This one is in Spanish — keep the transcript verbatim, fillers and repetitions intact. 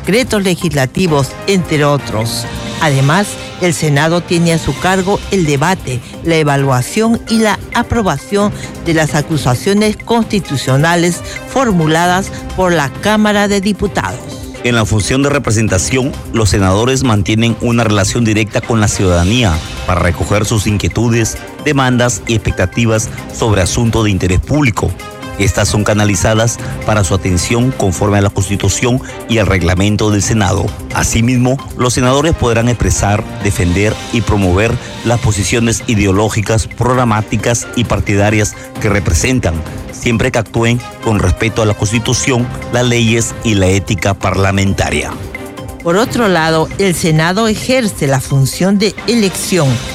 decretos legislativos, entre otros. Además, el Senado tiene a su cargo el debate, la evaluación y la aprobación de las acusaciones constitucionales formuladas por la Cámara de Diputados. En la función de representación, los senadores mantienen una relación directa con la ciudadanía para recoger sus inquietudes, demandas y expectativas sobre asuntos de interés público. Estas son canalizadas para su atención conforme a la Constitución y el reglamento del Senado. Asimismo, los senadores podrán expresar, defender y promover las posiciones ideológicas, programáticas y partidarias que representan, siempre que actúen con respeto a la Constitución, las leyes y la ética parlamentaria. Por otro lado, el Senado ejerce la función de elección